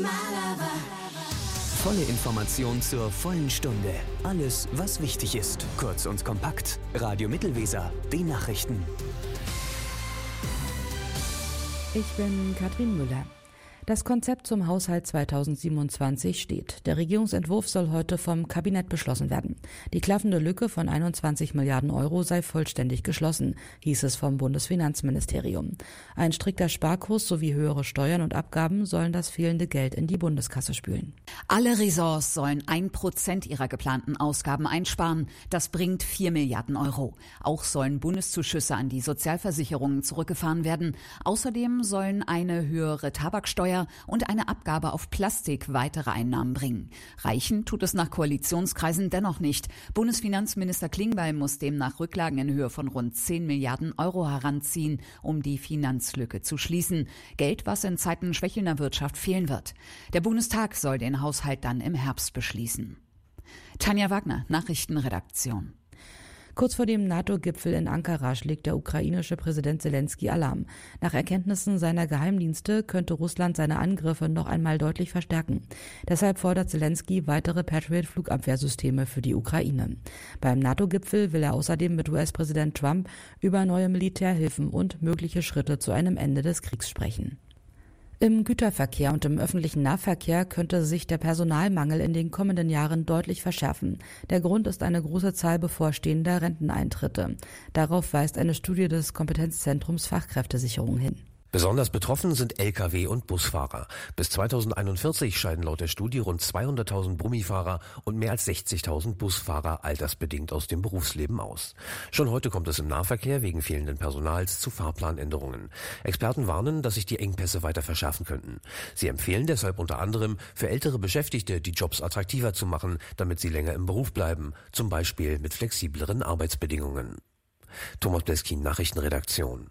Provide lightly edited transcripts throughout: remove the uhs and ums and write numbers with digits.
Volle Information zur vollen Stunde. Alles, was wichtig ist. Kurz und kompakt. Radio Mittelweser. Die Nachrichten. Ich bin Katrin Müller. Das Konzept zum Haushalt 2027 steht. Der Regierungsentwurf soll heute vom Kabinett beschlossen werden. Die klaffende Lücke von 21 Milliarden Euro sei vollständig geschlossen, hieß es vom Bundesfinanzministerium. Ein strikter Sparkurs sowie höhere Steuern und Abgaben sollen das fehlende Geld in die Bundeskasse spülen. Alle Ressorts sollen 1% ihrer geplanten Ausgaben einsparen. Das bringt 4 Milliarden Euro. Auch sollen Bundeszuschüsse an die Sozialversicherungen zurückgefahren werden. Außerdem sollen eine höhere Tabaksteuer und eine Abgabe auf Plastik weitere Einnahmen bringen. Reichen tut es nach Koalitionskreisen dennoch nicht. Bundesfinanzminister Klingbeil muss demnach Rücklagen in Höhe von rund 10 Milliarden Euro heranziehen, um die Finanzlücke zu schließen. Geld, was in Zeiten schwächelnder Wirtschaft fehlen wird. Der Bundestag soll den Haushalt dann im Herbst beschließen. Tanja Wagner, Nachrichtenredaktion. Kurz vor dem NATO-Gipfel in Ankara schlägt der ukrainische Präsident Selenskyj Alarm. Nach Erkenntnissen seiner Geheimdienste könnte Russland seine Angriffe noch einmal deutlich verstärken. Deshalb fordert Selenskyj weitere Patriot-Flugabwehrsysteme für die Ukraine. Beim NATO-Gipfel will er außerdem mit US-Präsident Trump über neue Militärhilfen und mögliche Schritte zu einem Ende des Kriegs sprechen. Im Güterverkehr und im öffentlichen Nahverkehr könnte sich der Personalmangel in den kommenden Jahren deutlich verschärfen. Der Grund ist eine große Zahl bevorstehender Renteneintritte. Darauf weist eine Studie des Kompetenzzentrums Fachkräftesicherung hin. Besonders betroffen sind Lkw- und Busfahrer. Bis 2041 scheiden laut der Studie rund 200.000 Brummifahrer und mehr als 60.000 Busfahrer altersbedingt aus dem Berufsleben aus. Schon heute kommt es im Nahverkehr wegen fehlenden Personals zu Fahrplanänderungen. Experten warnen, dass sich die Engpässe weiter verschärfen könnten. Sie empfehlen deshalb unter anderem, für ältere Beschäftigte die Jobs attraktiver zu machen, damit sie länger im Beruf bleiben, zum Beispiel mit flexibleren Arbeitsbedingungen. Thomas Bleskin, Nachrichtenredaktion.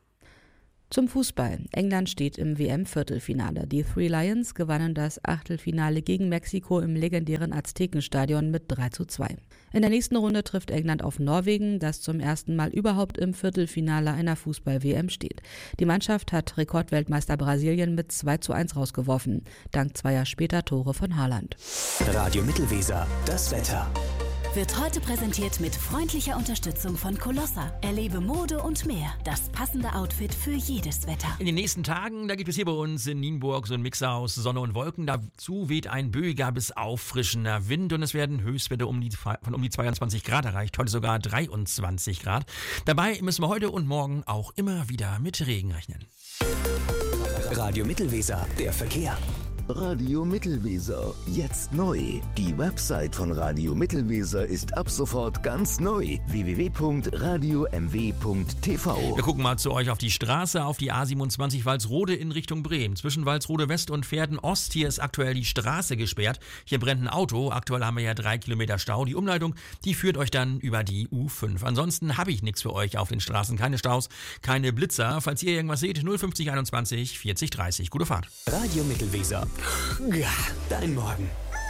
Zum Fußball. England steht im WM-Viertelfinale. Die Three Lions gewannen das Achtelfinale gegen Mexiko im legendären Aztekenstadion mit 3:2. In der nächsten Runde trifft England auf Norwegen, das zum ersten Mal überhaupt im Viertelfinale einer Fußball-WM steht. Die Mannschaft hat Rekordweltmeister Brasilien mit 2:1 rausgeworfen, dank zweier später Tore von Haaland. Radio Mittelweser, das Wetter. Wird heute präsentiert mit freundlicher Unterstützung von Colossa. Erlebe Mode und mehr. Das passende Outfit für jedes Wetter. In den nächsten Tagen, da gibt es hier bei uns in Nienburg so ein Mix aus Sonne und Wolken. Dazu weht ein böiger bis auffrischender Wind und es werden Höchstwerte von um die 22 Grad erreicht. Heute sogar 23 Grad. Dabei müssen wir heute und morgen auch immer wieder mit Regen rechnen. Radio Mittelweser, der Verkehr. Radio Mittelweser, jetzt neu. Die Website von Radio Mittelweser ist ab sofort ganz neu. www.radiomw.tv. Wir gucken mal zu euch auf die Straße, auf die A27 Walsrode in Richtung Bremen. Zwischen Walsrode West und Verden Ost, hier ist aktuell die Straße gesperrt. Hier brennt ein Auto, aktuell haben wir ja 3 Kilometer Stau. Die Umleitung, die führt euch dann über die U5. Ansonsten habe ich nichts für euch auf den Straßen, keine Staus, keine Blitzer. Falls ihr irgendwas seht, 050 21 40 30. Gute Fahrt. Radio Mittelweser. Ja, dein Morgen.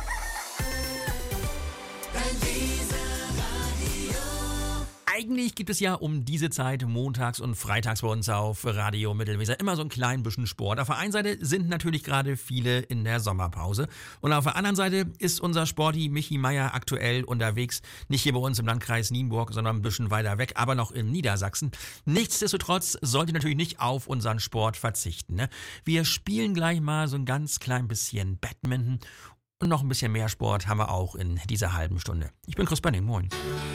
Eigentlich gibt es ja um diese Zeit montags und freitags bei uns auf Radio Mittelweser immer so ein klein bisschen Sport. Auf der einen Seite sind natürlich gerade viele in der Sommerpause und auf der anderen Seite ist unser Sporty Michi Meier aktuell unterwegs. Nicht hier bei uns im Landkreis Nienburg, sondern ein bisschen weiter weg, aber noch in Niedersachsen. Nichtsdestotrotz sollte natürlich nicht auf unseren Sport verzichten, ne? Wir spielen gleich mal so ein ganz klein bisschen Badminton und noch ein bisschen mehr Sport haben wir auch in dieser halben Stunde. Ich bin Chris Benning, moin.